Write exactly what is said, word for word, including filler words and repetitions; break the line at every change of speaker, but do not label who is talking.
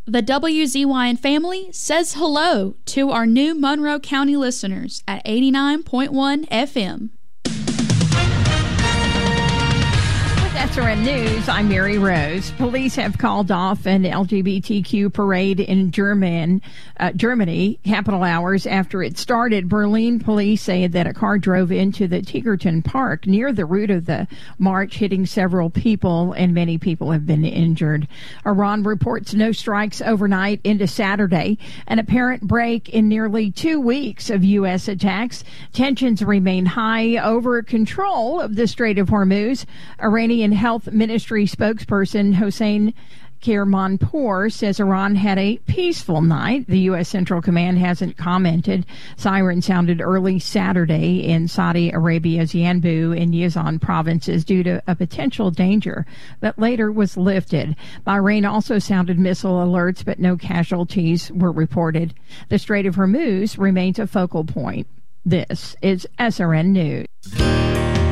The W Z Y N family says hello to our new Monroe County listeners at eighty-nine point one F M.
S R N News, I'm Mary Rose. Police have called off an L G B T Q parade in German, uh, Germany, capital hours after it started. Berlin police say that a car drove into the Tiergarten Park near the route of the march, hitting several people, and many people have been injured. Iran reports no strikes overnight into Saturday, an apparent break in nearly two weeks of U S attacks. Tensions remain high over control of the Strait of Hormuz. Iranian Health Ministry spokesperson Hossein Kirmanpour says Iran had a peaceful night. The U S Central Command hasn't commented. Sirens sounded early Saturday in Saudi Arabia's Yanbu and Yazan provinces due to a potential danger, but later was lifted. Bahrain also sounded missile alerts, but no casualties were reported. The Strait of Hormuz remains a focal point. This is S R N News.